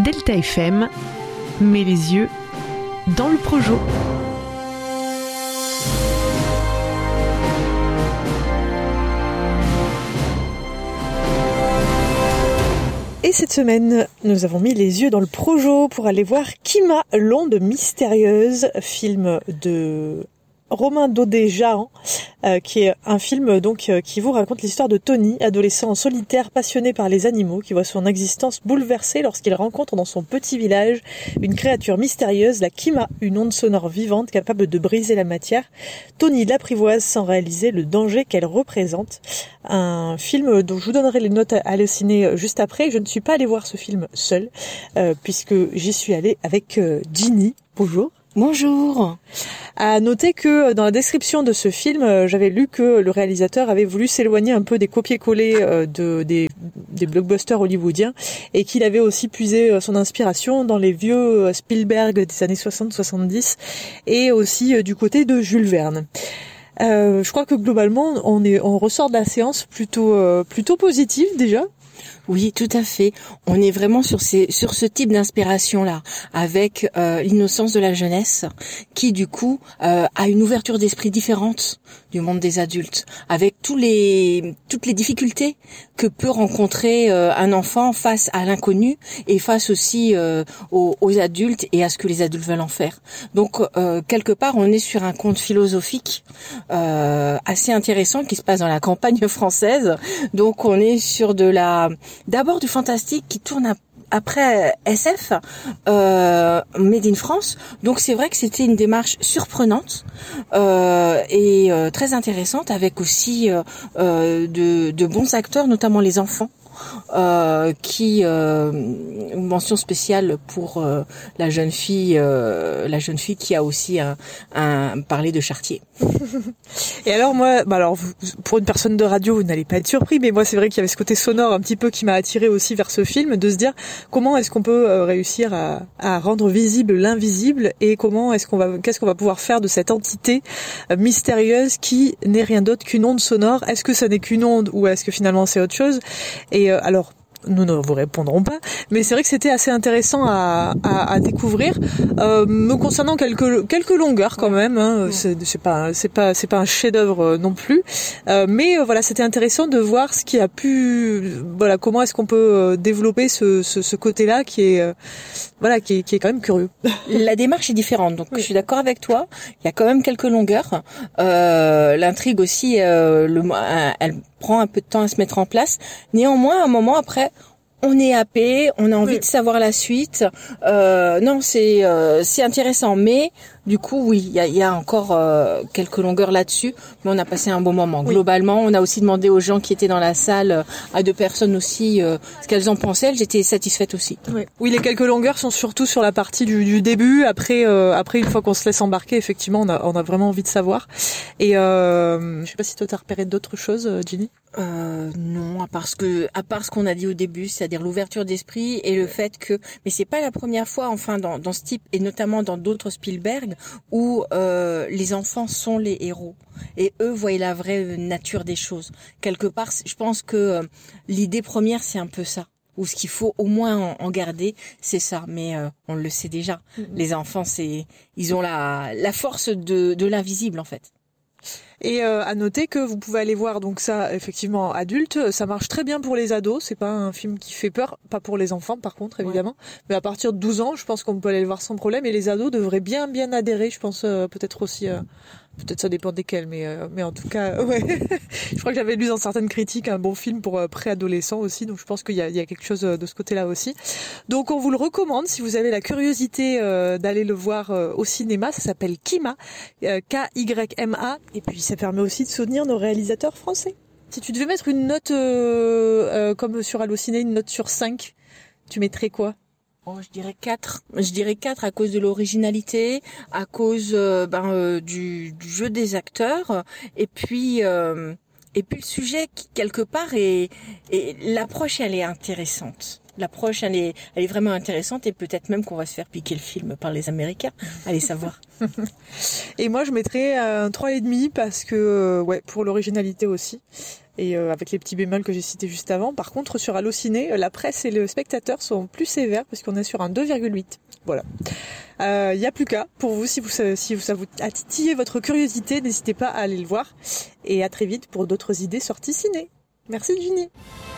Delta FM met les yeux dans le projo. Et cette semaine, nous avons mis les yeux dans le projo pour aller voir Kima, l'onde mystérieuse, film de Romain Daudet-Jahan, qui est un film qui vous raconte l'histoire de Tony, adolescent solitaire passionné par les animaux, qui voit son existence bouleversée lorsqu'il rencontre dans son petit village une créature mystérieuse, la Kima, une onde sonore vivante capable de briser la matière. Tony l'apprivoise sans réaliser le danger qu'elle représente. Un film dont je vous donnerai les notes à halluciner juste après. Je ne suis pas allée voir ce film seule, puisque j'y suis allée avec Ginny. Bonjour. Bonjour. À noter que dans la description de ce film, j'avais lu que le réalisateur avait voulu s'éloigner un peu des copier-coller des blockbusters hollywoodiens et qu'il avait aussi puisé son inspiration dans les vieux Spielberg des années 60-70 et aussi du côté de Jules Verne. Je crois que globalement, on ressort de la séance plutôt positive déjà. Oui, tout à fait. On est vraiment sur ce type d'inspiration-là, avec l'innocence de la jeunesse, qui du coup a une ouverture d'esprit différente du monde des adultes, avec toutes les difficultés que peut rencontrer un enfant face à l'inconnu et face aussi aux adultes et à ce que les adultes veulent en faire. Donc quelque part, on est sur un conte philosophique assez intéressant qui se passe dans la campagne française. Donc on est sur d'abord du fantastique qui tourne après SF, Made in France. Donc c'est vrai que c'était une démarche surprenante et très intéressante, avec aussi de bons acteurs, notamment les enfants. Mention spéciale pour la jeune fille qui a aussi un parler de Chartier. Et alors moi, pour une personne de radio, vous n'allez pas être surpris, mais moi c'est vrai qu'il y avait ce côté sonore un petit peu qui m'a attiré aussi vers ce film, de se dire comment est-ce qu'on peut réussir à rendre visible l'invisible et qu'est-ce qu'on va pouvoir faire de cette entité mystérieuse qui n'est rien d'autre qu'une onde sonore. Est-ce que ça n'est qu'une onde ou est-ce que finalement c'est autre chose? Et alors, nous ne vous répondrons pas, mais c'est vrai que c'était assez intéressant à découvrir. Me concernant quelques longueurs quand même, hein, c'est pas un chef-d'œuvre non plus, mais voilà, c'était intéressant de voir ce qui a pu, voilà, comment est-ce qu'on peut développer ce côté-là qui est quand même curieux. La démarche est différente, donc oui. Je suis d'accord avec toi. Il y a quand même quelques longueurs. L'intrigue aussi, elle prend un peu de temps à se mettre en place. Néanmoins, un moment après, on est happé, on a envie de savoir la suite. Non, c'est intéressant, mais du coup, oui, il y a encore quelques longueurs là-dessus, mais on a passé un bon moment. Oui. Globalement, on a aussi demandé aux gens qui étaient dans la salle, à 2 personnes aussi, ce qu'elles en pensaient. Elles étaient satisfaites aussi. Oui, les quelques longueurs sont surtout sur la partie du début. Après, une fois qu'on se laisse embarquer, effectivement, on a vraiment envie de savoir. Et je sais pas si toi t'as repéré d'autres choses, Ginny. Non, à part ce qu'on a dit au début, c'est-à-dire l'ouverture d'esprit et le fait que, mais c'est pas la première fois, enfin, dans ce type, et notamment dans d'autres Spielberg, où les enfants sont les héros et eux voient la vraie nature des choses. Quelque part, je pense que l'idée première, c'est un peu ça. Ou ce qu'il faut au moins en garder, c'est ça. Mais on le sait déjà. Les enfants, ils ont la force de l'invisible, en fait. Et à noter que vous pouvez aller voir donc ça effectivement adulte, ça marche très bien pour les ados, c'est pas un film qui fait peur, pas pour les enfants par contre évidemment, mais à partir de 12 ans, je pense qu'on peut aller le voir sans problème et les ados devraient bien adhérer, je pense peut-être aussi peut-être ça dépend desquels, mais en tout cas ouais. Je crois que j'avais lu dans certaines critiques un bon film pour préadolescents aussi, donc je pense qu'il y a quelque chose de ce côté-là aussi. Donc on vous le recommande si vous avez la curiosité d'aller le voir au cinéma. Ça s'appelle Kima, Kyma, et puis ça permet aussi de soutenir nos réalisateurs français. Si tu devais mettre une note comme sur Allociné, une note sur 5, tu mettrais quoi? Oh, je dirais 4. Je dirais 4 à cause de l'originalité, à cause du jeu des acteurs, et puis le sujet qui quelque part et l'approche elle est intéressante. L'approche elle est vraiment intéressante et peut-être même qu'on va se faire piquer le film par les Américains. Allez savoir. Et moi je mettrais un 3,5 parce que pour l'originalité aussi. et avec les petits bémols que j'ai cités juste avant. Par contre, sur Allociné, la presse et le spectateur sont plus sévères parce qu'on est sur un 2,8. Voilà. Il y a plus qu'à pour vous, si ça vous a titillé votre curiosité, n'hésitez pas à aller le voir. Et à très vite pour d'autres idées sorties ciné. Merci Ginny.